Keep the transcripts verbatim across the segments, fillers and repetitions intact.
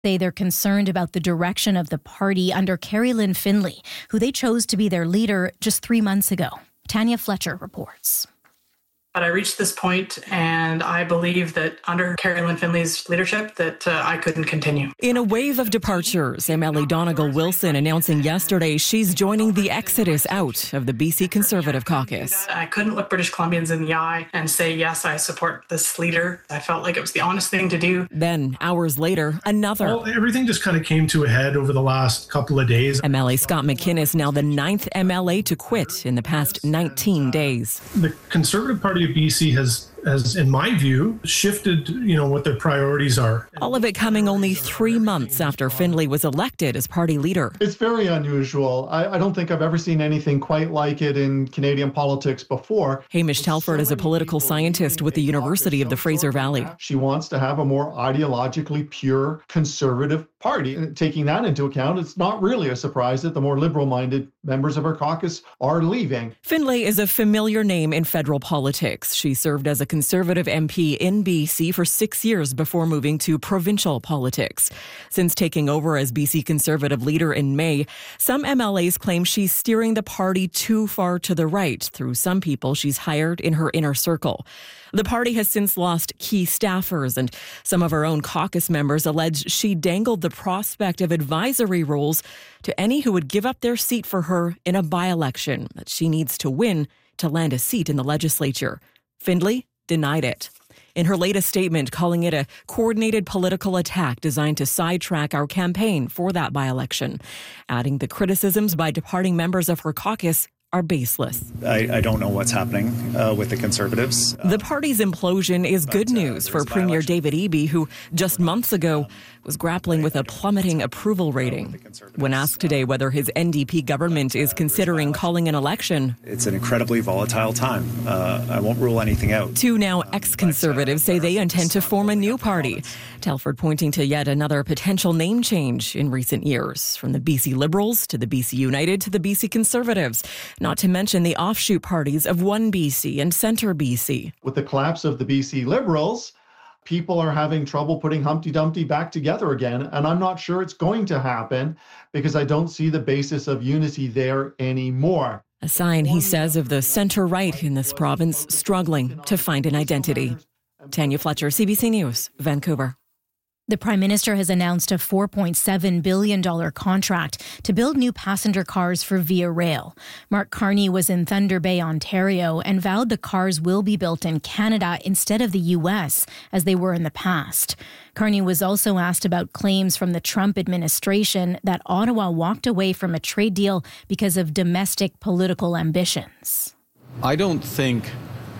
Say they're concerned about the direction of the party under Carrie Lynn Findlay, who they chose to be their leader just three months ago. Tanya Fletcher reports. But I reached this point, and I believe that under Carrie Lynn Findlay's leadership that uh, I couldn't continue. In a wave of departures, M L A Donegal Wilson announcing yesterday she's joining the exodus out of the B C Conservative Caucus. I couldn't look British Columbians in the eye and say, yes, I support this leader. I felt like it was the honest thing to do. Then, hours later, another. Well, everything just kind of came to a head over the last couple of days. M L A Scott McInnes, now the ninth M L A to quit in the past nineteen days. The Conservative Party of B C has, has, in my view, shifted, you know, what their priorities are. All of it coming only three months after Findlay was elected as party leader. It's very unusual. I, I don't think I've ever seen anything quite like it in Canadian politics before. Hamish Telford is a political scientist with the University of the Fraser Valley. She wants to have a more ideologically pure conservative party. And taking that into account, it's not really a surprise that the more liberal-minded members of her caucus are leaving. Findlay is a familiar name in federal politics. She served as a Conservative M P in B C for six years before moving to provincial politics. Since taking over as B C Conservative leader in May, some M L As claim she's steering the party too far to the right through some people she's hired in her inner circle. The party has since lost key staffers, and some of her own caucus members allege she dangled the prospect of advisory roles to any who would give up their seat for her in a by-election that she needs to win to land a seat in the legislature. Findlay denied it. In her latest statement, calling it a coordinated political attack designed to sidetrack our campaign for that by-election, adding the criticisms by departing members of her caucus are baseless. I, I don't know what's happening uh, with the Conservatives. The party's implosion is good but, uh, news for Premier David Eby, who just months ago was grappling with a plummeting approval rating. When asked today whether his N D P government is considering calling an election, it's an incredibly volatile time. Uh, I won't rule anything out. Two now ex-Conservatives say they intend to form a new party. Telford pointing to yet another potential name change in recent years, from the B C Liberals to the B C United to the B C Conservatives, not to mention the offshoot parties of One B C and Centre B C. With the collapse of the B C Liberals, people are having trouble putting Humpty Dumpty back together again, and I'm not sure it's going to happen because I don't see the basis of unity there anymore. A sign, he says, of the centre-right in this province struggling to find an identity. Tanya Fletcher, C B C News, Vancouver. The Prime Minister has announced a four point seven billion dollars contract to build new passenger cars for Via Rail. Mark Carney was in Thunder Bay, Ontario, and vowed the cars will be built in Canada instead of the U S, as they were in the past. Carney was also asked about claims from the Trump administration that Ottawa walked away from a trade deal because of domestic political ambitions. I don't think,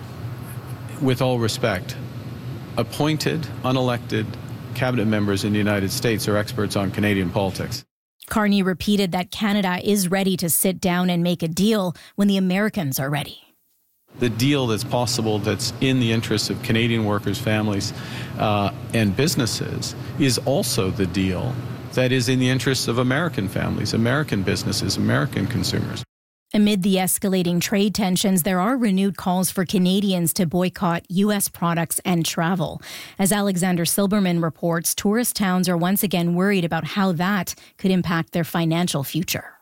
with all respect, appointed, unelected cabinet members in the United States are experts on Canadian politics. Carney repeated that Canada is ready to sit down and make a deal when the Americans are ready. The deal that's possible, that's in the interests of Canadian workers, families, uh, and businesses, is also the deal that is in the interests of American families, American businesses, American consumers. Amid the escalating trade tensions, there are renewed calls for Canadians to boycott U S products and travel. As Alexander Silberman reports, tourist towns are once again worried about how that could impact their financial future.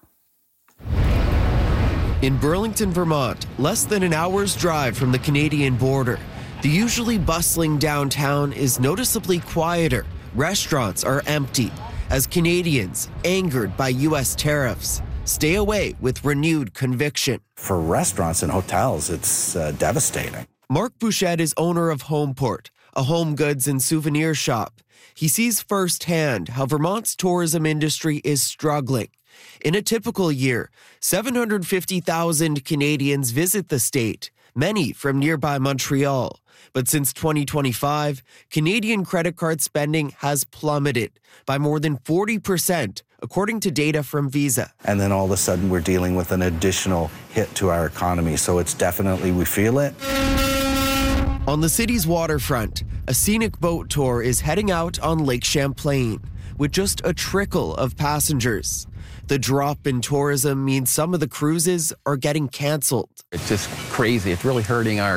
In Burlington, Vermont, less than an hour's drive from the Canadian border, the usually bustling downtown is noticeably quieter. Restaurants are empty as Canadians, angered by U S tariffs, stay away with renewed conviction. For restaurants and hotels, it's uh, devastating. Mark Bouchette is owner of Homeport, a home goods and souvenir shop. He sees firsthand how Vermont's tourism industry is struggling. In a typical year, seven hundred fifty thousand Canadians visit the state, many from nearby Montreal. But since twenty twenty-five, Canadian credit card spending has plummeted by more than forty percent, according to data from Visa. And then all of a sudden, we're dealing with an additional hit to our economy. So it's definitely, we feel it. On the city's waterfront, a scenic boat tour is heading out on Lake Champlain with just a trickle of passengers. The drop in tourism means some of the cruises are getting canceled. It's just crazy. It's really hurting our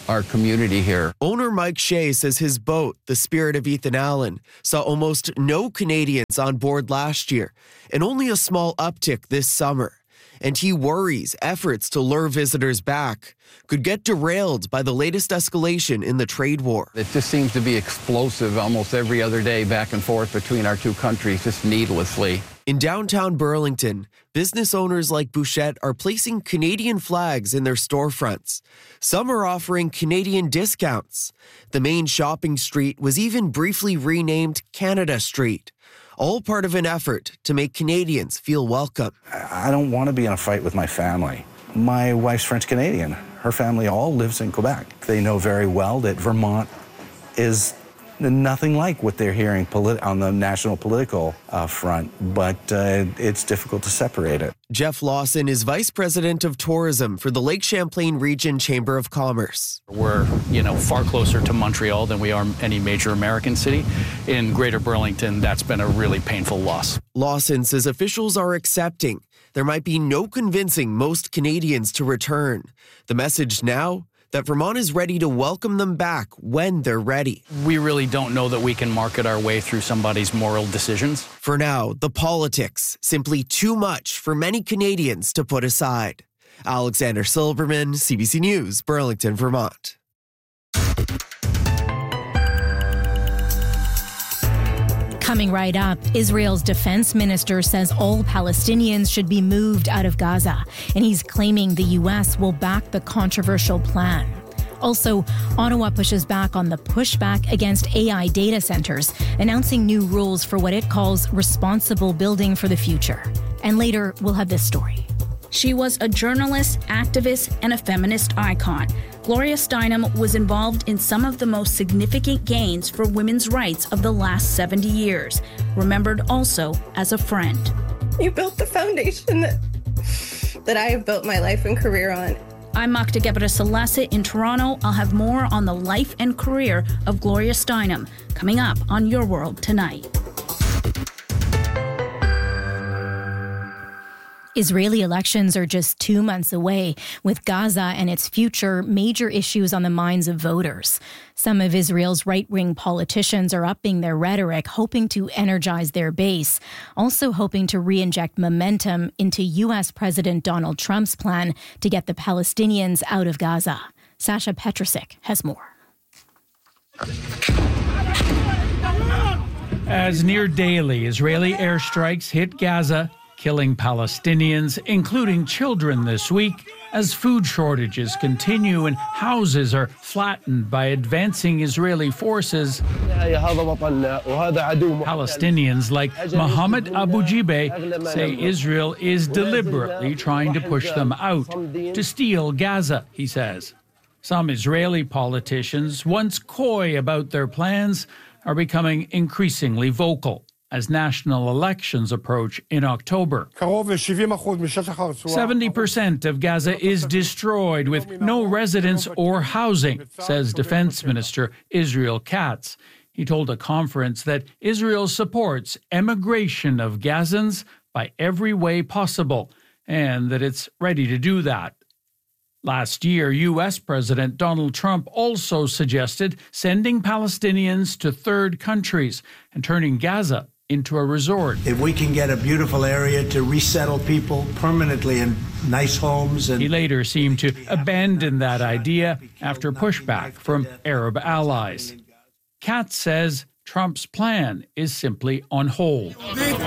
our community here. Owner Mike Shea says his boat, the Spirit of Ethan Allen, saw almost no Canadians on board last year and only a small uptick this summer. And he worries efforts to lure visitors back could get derailed by the latest escalation in the trade war. It just seems to be explosive almost every other day, back and forth between our two countries, just needlessly. In downtown Burlington, business owners like Bouchette are placing Canadian flags in their storefronts. Some are offering Canadian discounts. The main shopping street was even briefly renamed Canada Street, all part of an effort to make Canadians feel welcome. I don't want to be in a fight with my family. My wife's French Canadian. Her family all lives in Quebec. They know very well that Vermont is nothing like what they're hearing polit- on the national political uh, front, but uh, it's difficult to separate it. Jeff Lawson is Vice President of Tourism for the Lake Champlain Region Chamber of Commerce. We're, you know, far closer to Montreal than we are any major American city. In Greater Burlington, that's been a really painful loss. Lawson says officials are accepting there might be no convincing most Canadians to return. The message now, that Vermont is ready to welcome them back when they're ready. We really don't know that we can market our way through somebody's moral decisions. For now, the politics, simply too much for many Canadians to put aside. Alexander Silberman, C B C News, Burlington, Vermont. Coming right up, Israel's defense minister says all Palestinians should be moved out of Gaza, and he's claiming the U S will back the controversial plan. Also, Ottawa pushes back on the pushback against A I data centers, announcing new rules for what it calls responsible building for the future. And later, we'll have this story. She was a journalist, activist, and a feminist icon. Gloria Steinem was involved in some of the most significant gains for women's rights of the last seventy years, remembered also as a friend. You built the foundation that, that I have built my life and career on. I'm Magda Gebrselassie in Toronto. I'll have more on the life and career of Gloria Steinem coming up on Your World Tonight. Israeli elections are just two months away, with Gaza and its future major issues on the minds of voters. Some of Israel's right-wing politicians are upping their rhetoric, hoping to energize their base, also hoping to re-inject momentum into U S President Donald Trump's plan to get the Palestinians out of Gaza. Sasha Petrusik has more. As near daily Israeli airstrikes hit Gaza, killing Palestinians, including children this week, as food shortages continue and houses are flattened by advancing Israeli forces. Palestinians like Mohammed Abu Jibe say Israel is deliberately trying to push them out, to steal Gaza, he says. Some Israeli politicians, once coy about their plans, are becoming increasingly vocal as national elections approach in October. seventy percent of Gaza is destroyed with no residents or housing, says Defense Minister Israel Katz. He told a conference that Israel supports emigration of Gazans by every way possible and that it's ready to do that. Last year, U S President Donald Trump also suggested sending Palestinians to third countries and turning Gaza into a resort. If we can get a beautiful area to resettle people permanently in nice homes. And he later seemed to abandon that idea after pushback from Arab allies. Katz says Trump's plan is simply on hold.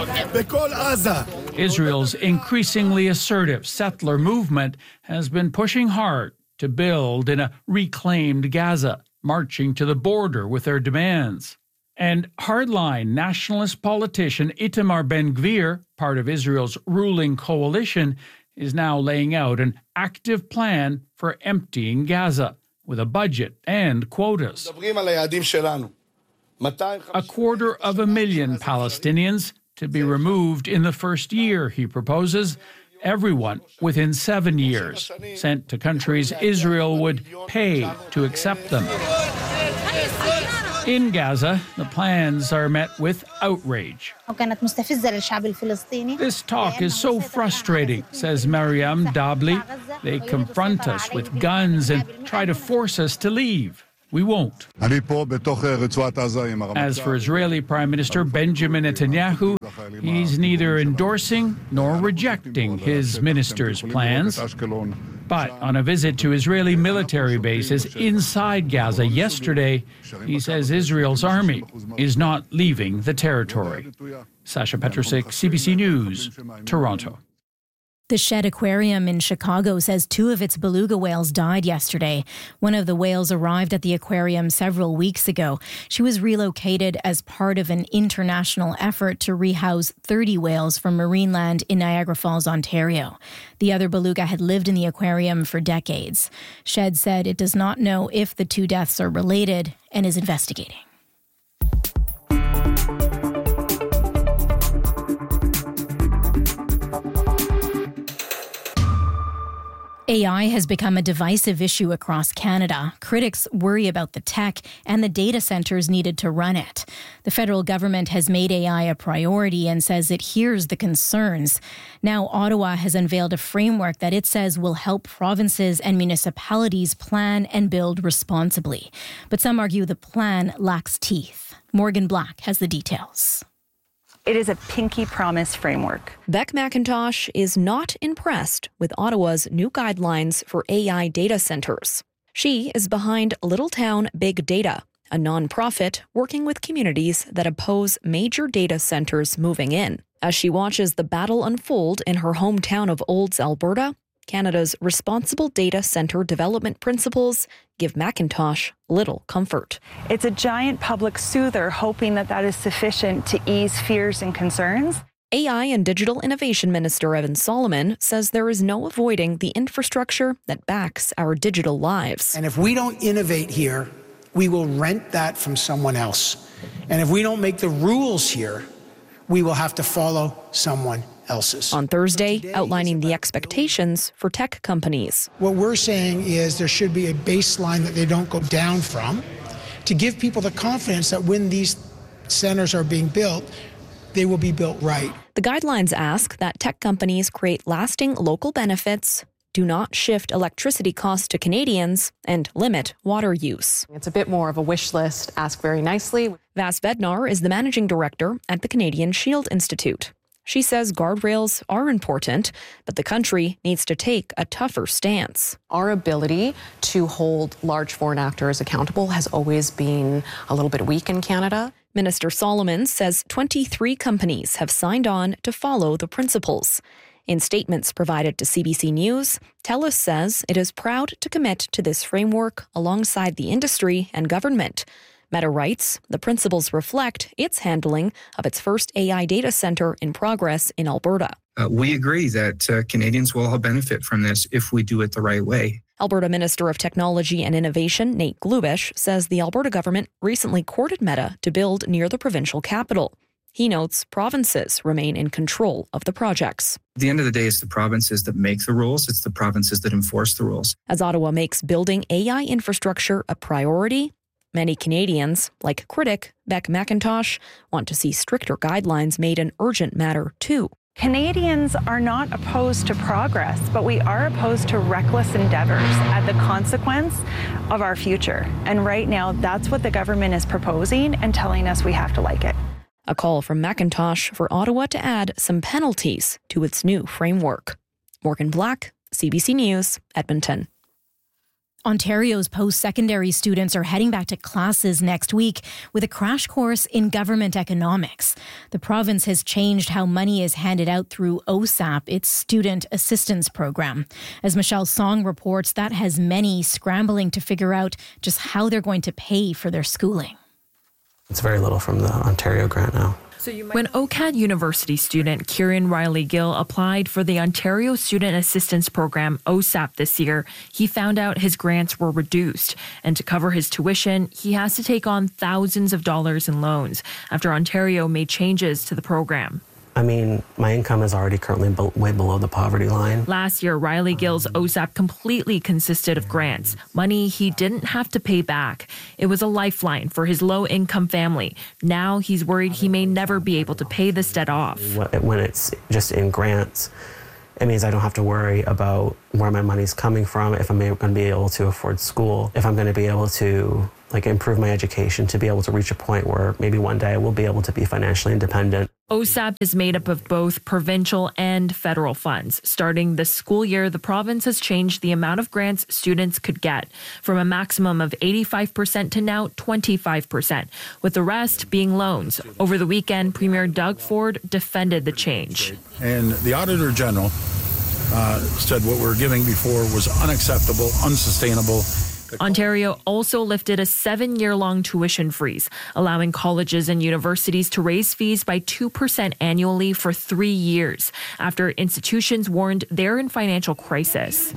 Israel's increasingly assertive settler movement has been pushing hard to build in a reclaimed Gaza, marching to the border with their demands. And hardline nationalist politician Itamar Ben-Gvir, part of Israel's ruling coalition, is now laying out an active plan for emptying Gaza with a budget and quotas. A quarter of a million Palestinians to be removed in the first year, he proposes. Everyone within seven years, sent to countries Israel would pay to accept them. In Gaza, the plans are met with outrage. This talk is so frustrating, says Mariam Dabli. They confront us with guns and try to force us to leave. We won't. As for Israeli Prime Minister Benjamin Netanyahu, he's neither endorsing nor rejecting his minister's plans. But on a visit to Israeli military bases inside Gaza yesterday, he says Israel's army is not leaving the territory. Sasha Petrusik, C B C News, Toronto. The Shedd Aquarium in Chicago says two of its beluga whales died yesterday. One of the whales arrived at the aquarium several weeks ago. She was relocated as part of an international effort to rehouse thirty whales from Marineland in Niagara Falls, Ontario. The other beluga had lived in the aquarium for decades. Shedd said it does not know if the two deaths are related and is investigating. A I has become a divisive issue across Canada. Critics worry about the tech and the data centres needed to run it. The federal government has made A I a priority and says it hears the concerns. Now Ottawa has unveiled a framework that it says will help provinces and municipalities plan and build responsibly. But some argue the plan lacks teeth. Morgan Black has the details. It is a pinky promise framework. Beck McIntosh is not impressed with Ottawa's new guidelines for A I data centers. She is behind Little Town Big Data, a nonprofit working with communities that oppose major data centers moving in. As she watches the battle unfold in her hometown of Olds, Alberta, Canada's responsible data center development principles give McIntosh little comfort. It's a giant public soother, hoping that that is sufficient to ease fears and concerns. A I and Digital Innovation Minister Evan Solomon says there is no avoiding the infrastructure that backs our digital lives. And if we don't innovate here, we will rent that from someone else. And if we don't make the rules here, we will have to follow someone else's. On Thursday, outlining the expectations for tech companies. What we're saying is there should be a baseline that they don't go down from to give people the confidence that when these centers are being built, they will be built right. The guidelines ask that tech companies create lasting local benefits, do not shift electricity costs to Canadians, and limit water use. It's a bit more of a wish list, ask very nicely. Vas Bednar is the managing director at the Canadian Shield Institute. She says guardrails are important, but the country needs to take a tougher stance. Our ability to hold large foreign actors accountable has always been a little bit weak in Canada. Minister Solomon says twenty-three companies have signed on to follow the principles. In statements provided to C B C News, TELUS says it is proud to commit to this framework alongside the industry and government. Meta writes, the principles reflect its handling of its first A I data center in progress in Alberta. Uh, we agree that uh, Canadians will all benefit from this if we do it the right way. Alberta Minister of Technology and Innovation Nate Glubish says the Alberta government recently courted Meta to build near the provincial capital. He notes provinces remain in control of the projects. At the end of the day, it's the provinces that make the rules. It's the provinces that enforce the rules. As Ottawa makes building A I infrastructure a priority, many Canadians, like critic Beck McIntosh, want to see stricter guidelines made an urgent matter too. Canadians are not opposed to progress, but we are opposed to reckless endeavors at the consequence of our future. And right now, that's what the government is proposing and telling us we have to like it. A call from McIntosh for Ottawa to add some penalties to its new framework. Morgan Black, C B C News, Edmonton. Ontario's post-secondary students are heading back to classes next week with a crash course in government economics. The province has changed how money is handed out through O S A P, its student assistance program. As Michelle Song reports, that has many scrambling to figure out just how they're going to pay for their schooling. It's very little from the Ontario grant now. When O C A D University student Kieran Riley Gill applied for the Ontario Student Assistance Program, O S A P, this year, he found out his grants were reduced. And to cover his tuition, he has to take on thousands of dollars in loans after Ontario made changes to the program. I mean, my income is already currently be- way below the poverty line. Last year, Riley Gill's O S A P completely consisted of grants, money he didn't have to pay back. It was a lifeline for his low-income family. Now he's worried he may never be able to pay this debt off. When it's just in grants, it means I don't have to worry about where my money's coming from, if I'm going to be able to afford school, if I'm going to be able to like improve my education, to be able to reach a point where maybe one day I will be able to be financially independent. O S A P is made up of both provincial and federal funds. Starting this school year, the province has changed the amount of grants students could get from a maximum of eighty-five percent to now twenty-five percent, with the rest being loans. Over the weekend, Premier Doug Ford defended the change. And the Auditor General uh, said what we were giving before was unacceptable, unsustainable. Ontario also lifted a seven-year-long tuition freeze, allowing colleges and universities to raise fees by two percent annually for three years, after institutions warned they're in financial crisis.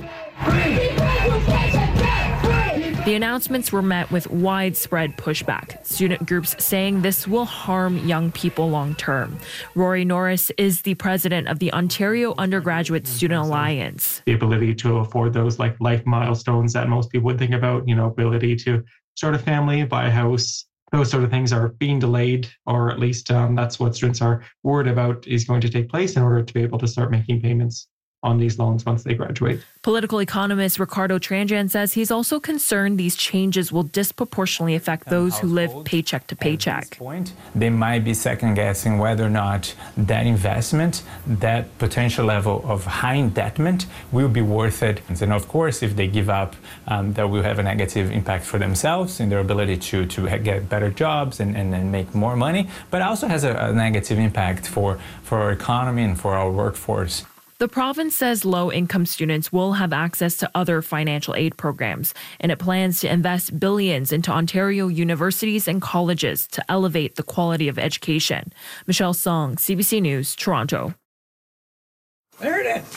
The announcements were met with widespread pushback, student groups saying this will harm young people long term. Rory Norris is the president of the Ontario Undergraduate Student Alliance. The ability to afford those like life milestones that most people would think about, you know, ability to start a family, buy a house, those sort of things are being delayed, or at least um, that's what students are worried about is going to take place in order to be able to start making payments on these loans once they graduate. Political economist Ricardo Tranjan says he's also concerned these changes will disproportionately affect those who live paycheck to paycheck. At this point, they might be second guessing whether or not that investment, that potential level of high indebtment will be worth it. And of course, if they give up, um, that will have a negative impact for themselves in their ability to, to get better jobs and, and, and make more money, but also has a, a negative impact for, for our economy and for our workforce. The province says low-income students will have access to other financial aid programs, and it plans to invest billions into Ontario universities and colleges to elevate the quality of education. Michelle Song, C B C News, Toronto. There it is.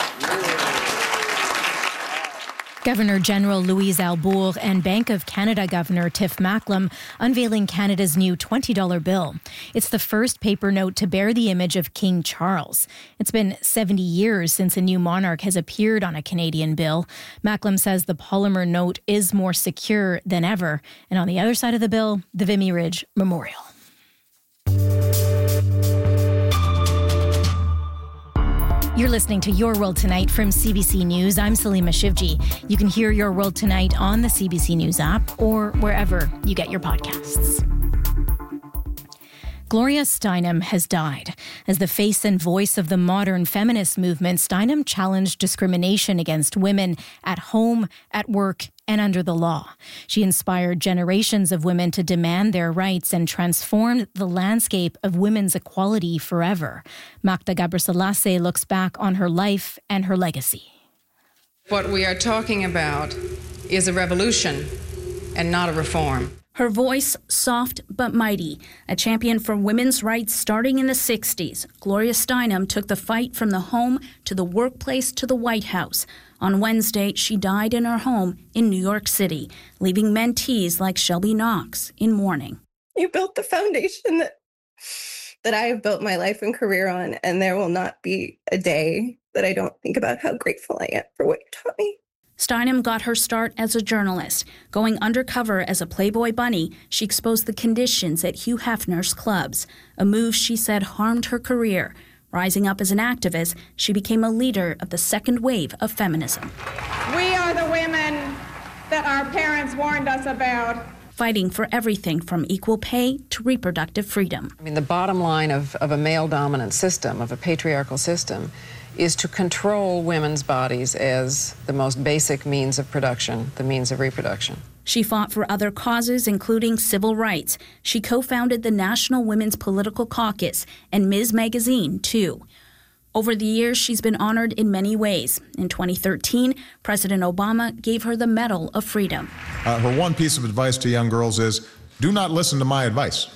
Governor General Louise Arbour and Bank of Canada Governor Tiff Macklem unveiling Canada's new twenty dollar bill. It's the first paper note to bear the image of King Charles. It's been seventy years since a new monarch has appeared on a Canadian bill. Macklem says the polymer note is more secure than ever. And on the other side of the bill, the Vimy Ridge Memorial. You're listening to Your World Tonight from C B C News. I'm Salima Shivji. You can hear Your World Tonight on the C B C News app or wherever you get your podcasts. Gloria Steinem has died. As the face and voice of the modern feminist movement, Steinem challenged discrimination against women at home, at work, and under the law. She inspired generations of women to demand their rights and transformed the landscape of women's equality forever. Magda Gabriselassie looks back on her life and her legacy. What we are talking about is a revolution and not a reform. Her voice, soft but mighty, a champion for women's rights starting in the sixties, Gloria Steinem took the fight from the home to the workplace to the White House. On Wednesday, she died in her home in New York City, leaving mentees like Shelby Knox in mourning. You built the foundation that, that I have built my life and career on, and there will not be a day that I don't think about how grateful I am for what you taught me. Steinem got her start as a journalist. Going undercover as a Playboy bunny, she exposed the conditions at Hugh Hefner's clubs, a move she said harmed her career. Rising up as an activist, she became a leader of the second wave of feminism. We are the women that our parents warned us about. Fighting for everything from equal pay to reproductive freedom. I mean, the bottom line of, of a male-dominant system, of a patriarchal system, is to control women's bodies as the most basic means of production, the means of reproduction. She fought for other causes, including civil rights. She co-founded the National Women's Political Caucus and Miz Magazine, too. Over the years, she's been honored in many ways. In twenty thirteen, President Obama gave her the Medal of Freedom. Uh, her one piece of advice to young girls is, do not listen to my advice.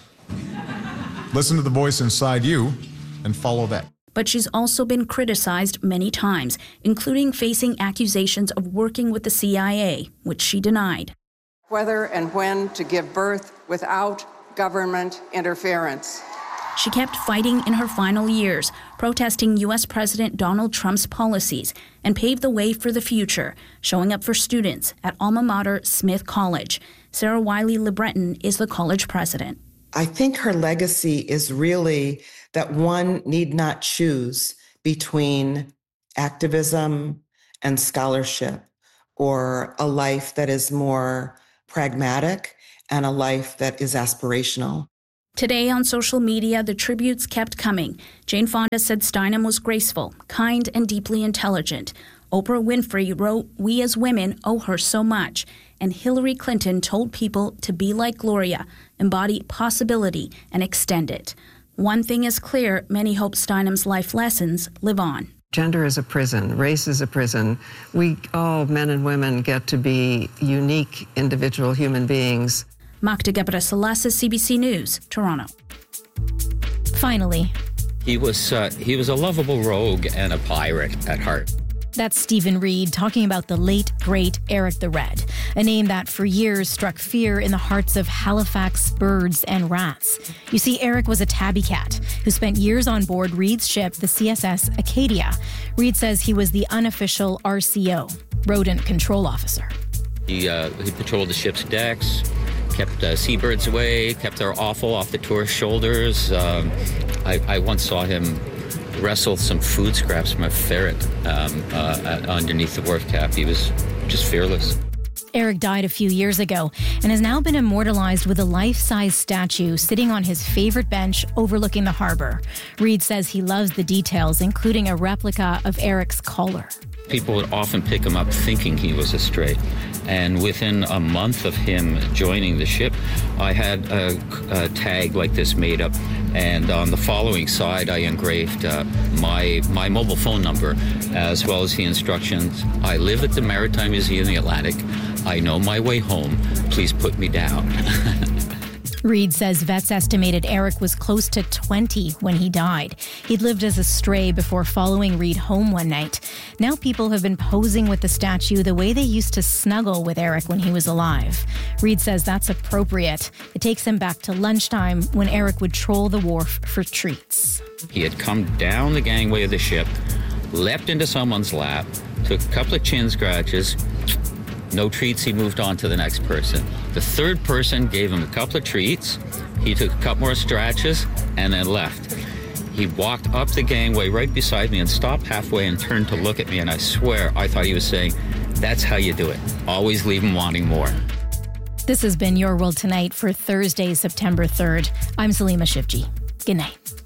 Listen to the voice inside you and follow that. But she's also been criticized many times, including facing accusations of working with the C I A, which she denied. Whether and when to give birth without government interference. she kept fighting in her final years, protesting U S President Donald Trump's policies, and paved the way for the future, showing up for students at alma mater Smith College. Sarah Wiley-LeBreton is the college president. I think her legacy is really that one need not choose between activism and scholarship, or a life that is more pragmatic and a life that is aspirational. Today on social media, the tributes kept coming. Jane Fonda said Steinem was graceful, kind, and deeply intelligent. Oprah Winfrey wrote, "We as women owe her so much." And Hillary Clinton told people to be like Gloria, embody possibility, and extend it. One thing is clear, many hope Steinem's life lessons live on. Gender is a prison. Race is a prison. We all, men and women, get to be unique individual human beings. Magda Gebrselassie, C B C News, Toronto. Finally, he was uh, he was a lovable rogue and a pirate at heart. That's Stephen Reed talking about the late, great Eric the Red, a name that for years struck fear in the hearts of Halifax birds and rats. You see, Eric was a tabby cat who spent years on board Reed's ship, the C S S Acadia. Reed says he was the unofficial R C O, rodent control officer. He, uh, he patrolled the ship's decks, kept uh, seabirds away, kept their offal off the tourist shoulders. Um, I, I once saw him wrestle some food scraps from a ferret um, uh, at, underneath the wharf cap. He was just fearless. Eric died a few years ago and has now been immortalized with a life-size statue sitting on his favorite bench overlooking the harbor. Reed says he loves the details, including a replica of Eric's collar. People would often pick him up thinking he was a stray. And within a month of him joining the ship, I had a, a tag like this made up. And on the following side, I engraved uh, my my mobile phone number, as well as the instructions. I live at the Maritime Museum in the Atlantic. I know my way home. Please put me down. Reed says vets estimated Eric was close to twenty when he died. He'd lived as a stray before following Reed home one night. Now people have been posing with the statue the way they used to snuggle with Eric when he was alive. Reed says that's appropriate. It takes him back to lunchtime when Eric would troll the wharf for treats. He had come down the gangway of the ship, leapt into someone's lap, took a couple of chin scratches. No treats, he moved on to the next person. The third person gave him a couple of treats. He took a couple more scratches and then left. He walked up the gangway right beside me and stopped halfway and turned to look at me, and I swear I thought he was saying, "That's how you do it. Always leave him wanting more." This has been Your World Tonight for Thursday, September third. I'm Salima Shivji. Good night.